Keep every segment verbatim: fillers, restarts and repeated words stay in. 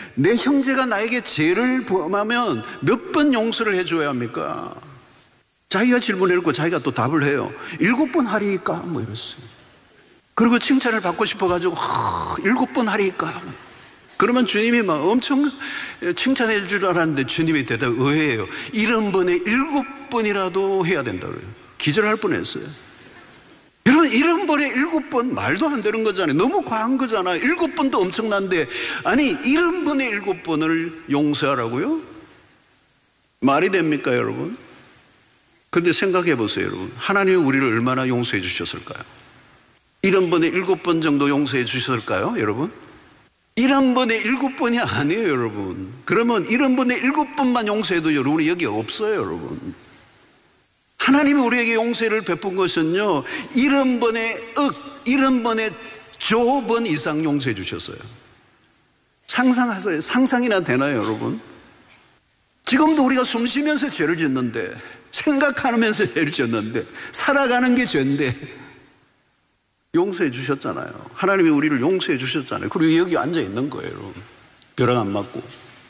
내 형제가 나에게 죄를 범하면 몇 번 용서를 해줘야 합니까? 자기가 질문해놓고 자기가 또 답을 해요. 일곱 번 하리까? 뭐 이랬어요. 그리고 칭찬을 받고 싶어가지고 하, 일곱 번 하리까? 그러면 주님이 막 엄청 칭찬해 줄 알았는데 주님의 대답이 의외예요. 일흔 번에 일곱 번이라도 해야 된다고요. 기절할 뻔했어요. 여러분, 일흔 번에 일곱 번 말도 안 되는 거잖아요. 너무 과한 거잖아요. 일곱 번도 엄청난데, 아니 일흔 번에 일곱 번을 용서하라고요? 말이 됩니까, 여러분? 근데 생각해 보세요, 여러분. 하나님이 우리를 얼마나 용서해 주셨을까요? 일흔 번에 일곱 번 정도 용서해 주셨을까요, 여러분? 일흔 번에 일곱 번이 아니에요, 여러분. 그러면 일흔 번에 일곱 번만 용서해도 여러분이 여기 없어요, 여러분. 하나님이 우리에게 용서를 베푼 것은요, 일흔 번에 억, 일흔 번에 조번 이상 용서해 주셨어요. 상상하세요. 상상이나 되나요, 여러분? 지금도 우리가 숨 쉬면서 죄를 짓는데, 생각하면서 죄를 짓는데, 살아가는 게 죄인데 용서해 주셨잖아요. 하나님이 우리를 용서해 주셨잖아요. 그리고 여기 앉아 있는 거예요, 여러분. 벼락 안 맞고.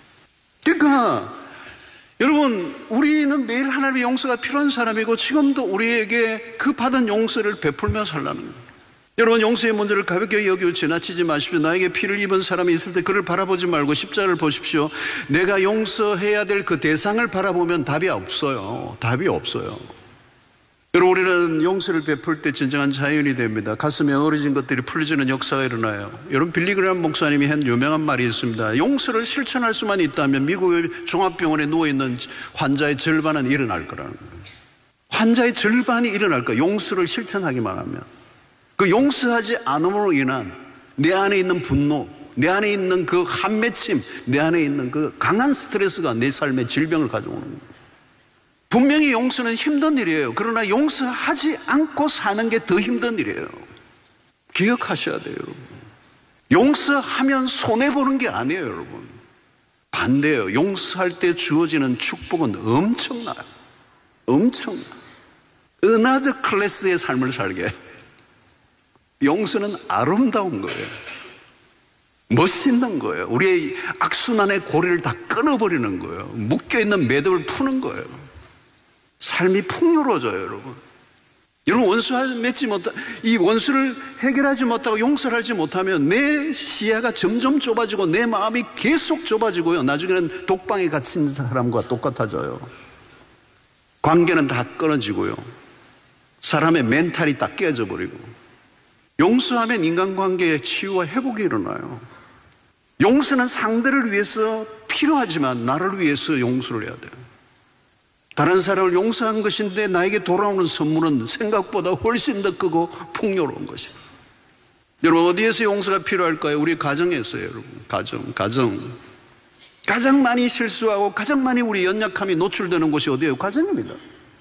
그러니까 여러분, 우리는 매일 하나님의 용서가 필요한 사람이고 지금도 우리에게 그 받은 용서를 베풀며 살라는 거예요. 여러분, 용서의 문제를 가볍게 여기고 지나치지 마십시오. 나에게 피를 입은 사람이 있을 때 그를 바라보지 말고 십자가를 보십시오. 내가 용서해야 될 그 대상을 바라보면 답이 없어요. 답이 없어요. 여러분, 우리는 용서를 베풀 때 진정한 자연이 됩니다. 가슴에 어려진 것들이 풀려지는 역사가 일어나요. 여러분, 빌리그람 목사님이 한 유명한 말이 있습니다. 용서를 실천할 수만 있다면 미국의 종합병원에 누워있는 환자의 절반은 일어날 거라는 거예요. 환자의 절반이 일어날 거예요. 용서를 실천하기만 하면. 그 용서하지 않음으로 인한 내 안에 있는 분노, 내 안에 있는 그 한맺힘, 내 안에 있는 그 강한 스트레스가 내 삶에 질병을 가져오는 거예요. 분명히 용서는 힘든 일이에요. 그러나 용서하지 않고 사는 게 더 힘든 일이에요. 기억하셔야 돼요, 여러분. 용서하면 손해보는 게 아니에요, 여러분. 반대예요. 용서할 때 주어지는 축복은 엄청나요. 엄청나. 은하적 클래스의 삶을 살게 해요. 용서는 아름다운 거예요. 멋있는 거예요. 우리의 악순환의 고리를 다 끊어버리는 거예요. 묶여있는 매듭을 푸는 거예요. 삶이 풍요로워져요, 여러분. 여러분, 원수 맺지 못하, 이 원수를 해결하지 못하고 용서를 하지 못하면 내 시야가 점점 좁아지고 내 마음이 계속 좁아지고요. 나중에는 독방에 갇힌 사람과 똑같아져요. 관계는 다 끊어지고요. 사람의 멘탈이 다 깨져 버리고. 용서하면 인간관계의 치유와 회복이 일어나요. 용서는 상대를 위해서 필요하지만 나를 위해서 용서를 해야 돼요. 다른 사람을 용서한 것인데 나에게 돌아오는 선물은 생각보다 훨씬 더 크고 풍요로운 것이다. 여러분, 어디에서 용서가 필요할까요? 우리 가정에서요, 여러분. 가정, 가정. 가장 많이 실수하고 가장 많이 우리 연약함이 노출되는 곳이 어디예요? 가정입니다.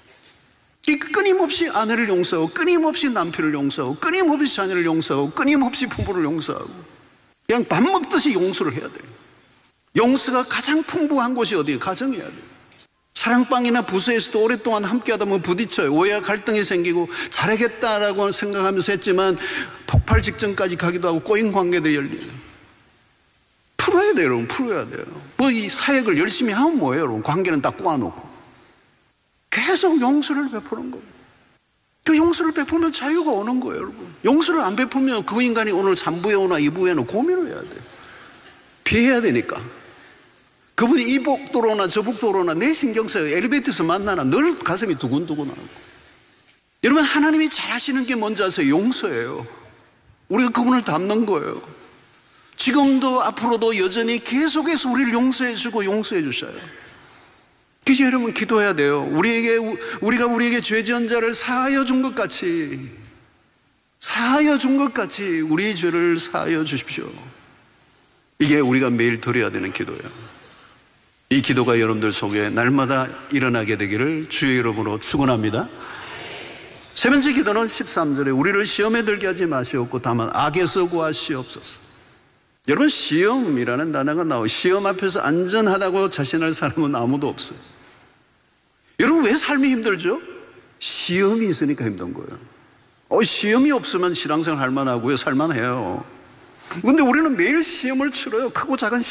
끊임없이 아내를 용서하고 끊임없이 남편을 용서하고 끊임없이 자녀를 용서하고 끊임없이 부부를 용서하고 그냥 밥 먹듯이 용서를 해야 돼요. 용서가 가장 풍부한 곳이 어디예요? 가정이어야 돼요. 사랑방이나 부서에서도 오랫동안 함께하다 보면 부딪혀요. 오해와 갈등이 생기고 잘하겠다라고 생각하면서 했지만 폭발 직전까지 가기도 하고 꼬인 관계들이 열려요. 풀어야 돼요, 여러분. 풀어야 돼요. 뭐 이 사역을 열심히 하면 뭐예요, 여러분? 관계는 딱 꼬아놓고 계속 용서를 베푸는 거예요. 그 용서를 베풀면 자유가 오는 거예요, 여러분. 용서를 안 베풀면 그 인간이 오늘 삼 부에 오나 이 부에는 고민을 해야 돼요. 피해야 되니까. 그분이 이 복도로 오나 저 복도로 오나 내 신경 써요. 엘리베이터에서 만나나 늘 가슴이 두근두근하고. 여러분, 하나님이 잘하시는 게 뭔지 아세요? 용서예요. 우리가 그분을 닮는 거예요. 지금도 앞으로도 여전히 계속해서 우리를 용서해 주고 용서해 주셔요. 그래서 여러분, 기도해야 돼요. 우리에게, 우리가 우리에게 죄 지은 자를 사하여 준 것 같이, 사하여 준 것 같이 우리의 죄를 사하여 주십시오. 이게 우리가 매일 드려야 되는 기도예요. 이 기도가 여러분들 속에 날마다 일어나게 되기를 주의 이름으로 축원합니다. 세 번째 기도는 십삼 절에 우리를 시험에 들게 하지 마시옵고 다만 악에서 구하시옵소서. 여러분, 시험이라는 단어가 나오고 시험 앞에서 안전하다고 자신할 사람은 아무도 없어요. 여러분, 왜 삶이 힘들죠? 시험이 있으니까 힘든 거예요. 어, 시험이 없으면 신앙생활 할 만하고요, 살만해요. 근데 우리는 매일 시험을 치러요. 크고 작은